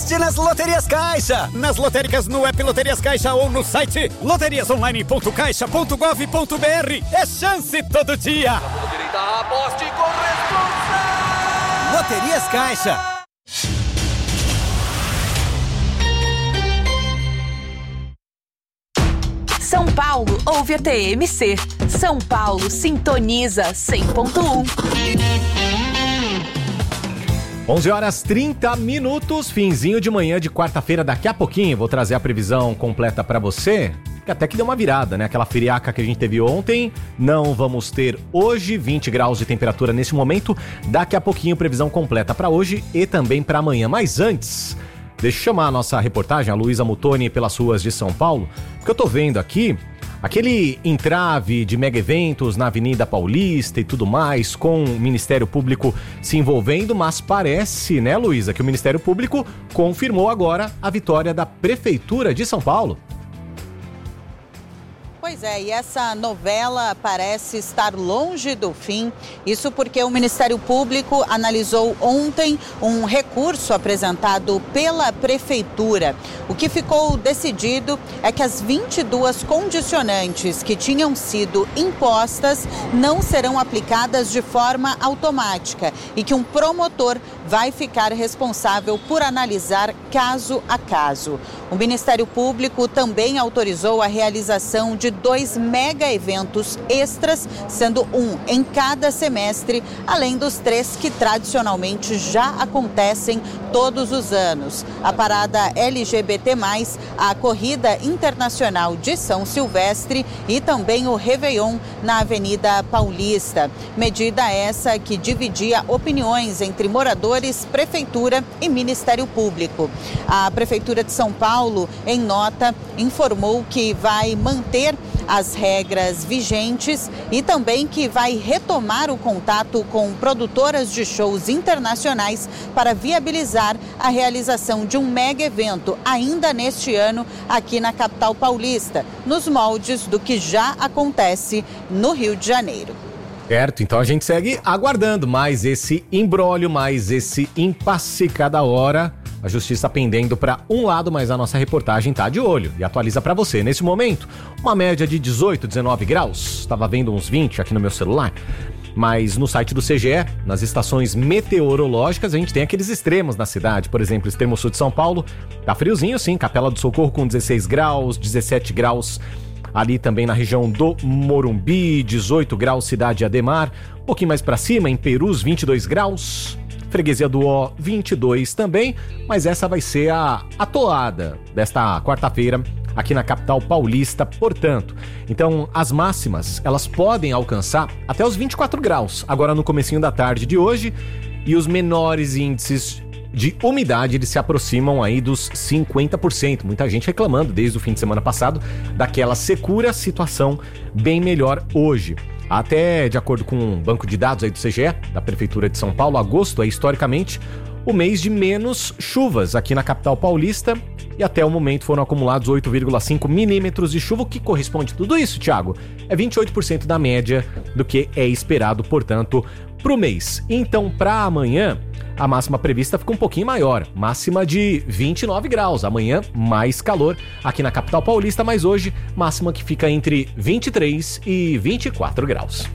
Aposte nas Loterias Caixa. Nas lotéricas, no app Loterias Caixa ou no site loteriasonline.caixa.gov.br. É chance todo dia. Aposte com responsa. Loterias Caixa. São Paulo ouve a TMC. São Paulo sintoniza 100.1. 11h30, finzinho de manhã de quarta-feira. Daqui a pouquinho vou trazer a previsão completa pra você, que até que deu uma virada, né? Aquela friaca que a gente teve ontem, não vamos ter hoje, 20 graus de temperatura nesse momento. Daqui a pouquinho previsão completa pra hoje e também pra amanhã. Mas antes, deixa eu chamar a nossa reportagem, a Luísa Mutoni, pelas ruas de São Paulo, porque eu tô vendo aqui aquele entrave de mega eventos na Avenida Paulista e tudo mais, com o Ministério Público se envolvendo, mas parece, né, Luísa, que o Ministério Público confirmou agora a vitória da Prefeitura de São Paulo. Pois é, e essa novela parece estar longe do fim, isso porque o Ministério Público analisou ontem um recurso apresentado pela Prefeitura. O que ficou decidido é que as 22 condicionantes que tinham sido impostas não serão aplicadas de forma automática e que um promotor vai ficar responsável por analisar caso a caso. O Ministério Público também autorizou a realização de 2 mega eventos extras, sendo um em cada semestre, além dos 3 que tradicionalmente já acontecem todos os anos. A parada LGBT+, a Corrida Internacional de São Silvestre e também o Réveillon na Avenida Paulista. Medida essa que dividia opiniões entre moradores, Prefeitura e Ministério Público. A Prefeitura de São Paulo, em nota, informou que vai manter as regras vigentes e também que vai retomar o contato com produtoras de shows internacionais para viabilizar a realização de um mega evento ainda neste ano aqui na capital paulista, nos moldes do que já acontece no Rio de Janeiro. Certo, então a gente segue aguardando mais esse imbróglio, mais esse impasse cada hora. A justiça pendendo para um lado, mas a nossa reportagem tá de olho e atualiza para você. Nesse momento, uma média de 18, 19 graus. Estava vendo uns 20 aqui no meu celular. Mas no site do CGE, nas estações meteorológicas, a gente tem aqueles extremos na cidade. Por exemplo, extremo sul de São Paulo, tá friozinho sim. Capela do Socorro com 16 graus, 17 graus. Ali também na região do Morumbi, 18 graus, Cidade Ademar. Um pouquinho mais para cima, em Perus, 22 graus. Freguesia do Ó, 22 também, mas essa vai ser a toada desta quarta-feira aqui na capital paulista, portanto. Então, as máximas, elas podem alcançar até os 24 graus, agora no comecinho da tarde de hoje, e os menores índices de umidade, eles se aproximam aí dos 50%. Muita gente reclamando desde o fim de semana passado daquela secura, situação bem melhor hoje. Até de acordo com um banco de dados aí do CGE, da Prefeitura de São Paulo, agosto é historicamente o mês de menos chuvas aqui na capital paulista e até o momento foram acumulados 8,5 milímetros de chuva, o que corresponde a tudo isso, Thiago? É 28% da média do que é esperado, portanto, pro mês. Então, para amanhã, a máxima prevista fica um pouquinho maior, máxima de 29 graus. Amanhã, mais calor aqui na capital paulista, mas hoje, máxima que fica entre 23 e 24 graus.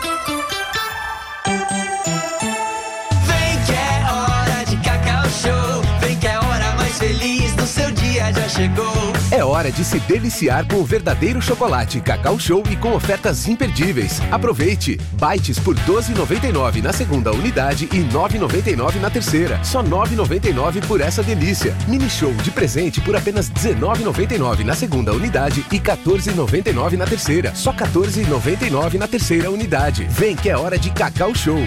Vem que é hora de Cacau Show, vem que é a hora mais feliz do seu dia já chegou. É hora de se deliciar com o verdadeiro chocolate Cacau Show e com ofertas imperdíveis. Aproveite! Bites por R$ 12,99 na segunda unidade e R$ 9,99 na terceira. Só R$ 9,99 por essa delícia. Mini Show de presente por apenas R$ 19,99 na segunda unidade e R$ 14,99 na terceira. Só R$ 14,99 na terceira unidade. Vem que é hora de Cacau Show.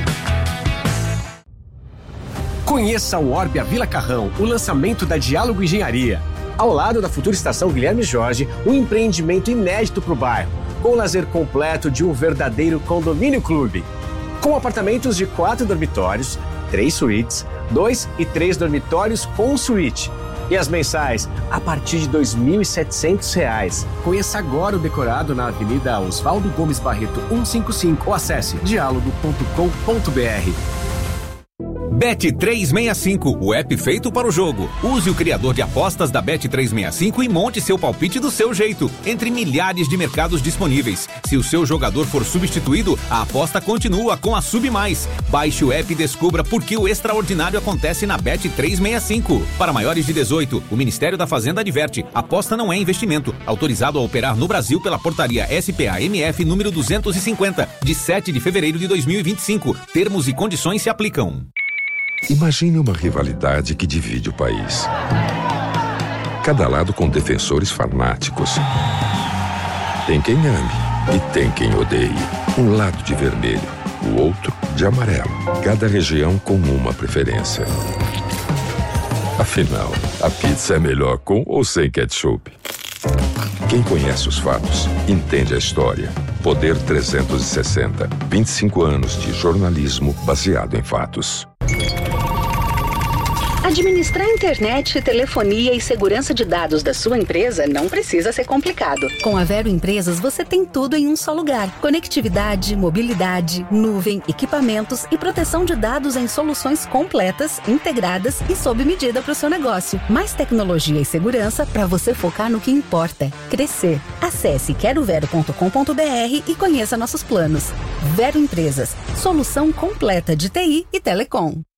Conheça o Orbia Vila Carrão, o lançamento da Diálogo Engenharia. Ao lado da futura estação Guilherme Jorge, um empreendimento inédito para o bairro, com o lazer completo de um verdadeiro condomínio clube. Com apartamentos de 4 dormitórios, 3 suítes, 2 e 3 dormitórios com suíte. E as mensais a partir de R$ 2.700. Conheça agora o decorado na Avenida Oswaldo Gomes Barreto 155 ou acesse dialogo.com.br. Bet365, o app feito para o jogo. Use o criador de apostas da Bet365 e monte seu palpite do seu jeito, entre milhares de mercados disponíveis. Se o seu jogador for substituído, a aposta continua com a Sub Mais. Baixe o app e descubra por que o extraordinário acontece na Bet365. Para maiores de 18, o Ministério da Fazenda adverte: aposta não é investimento. Autorizado a operar no Brasil pela portaria SPA-MF número 250, de 7 de fevereiro de 2025. Termos e condições se aplicam. Imagine uma rivalidade que divide o país. Cada lado com defensores fanáticos. Tem quem ame e tem quem odeie. Um lado de vermelho, o outro de amarelo. Cada região com uma preferência. Afinal, a pizza é melhor com ou sem ketchup? Quem conhece os fatos, entende a história. Poder 360. 25 anos de jornalismo baseado em fatos. Administrar internet, telefonia e segurança de dados da sua empresa não precisa ser complicado. Com a Vero Empresas, você tem tudo em um só lugar. Conectividade, mobilidade, nuvem, equipamentos e proteção de dados em soluções completas, integradas e sob medida para o seu negócio. Mais tecnologia e segurança para você focar no que importa: crescer. Acesse querovero.com.br e conheça nossos planos. Vero Empresas, solução completa de TI e telecom.